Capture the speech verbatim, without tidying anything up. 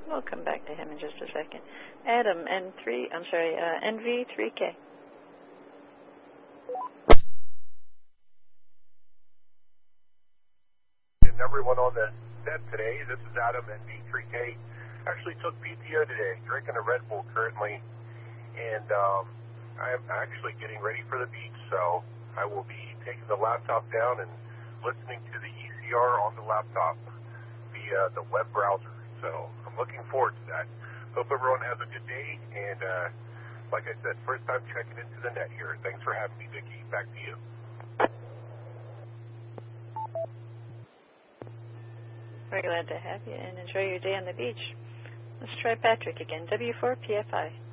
We'll come back to him in just a second. Adam, N three, I'm sorry, uh, N V three K. And everyone on the net today, this is Adam, N V three K. Actually took P T O today, drinking a Red Bull currently, and um, I'm actually getting ready for the beach, so I will be taking the laptop down and listening to the E C R on the laptop via the web browser. So I'm looking forward to that. Hope everyone has a good day, and uh, like I said, first time checking into the net here. Thanks for having me, Vicki. Back to you. We're glad to have you, and enjoy your day on the beach. Let's try Patrick again, W four P F I.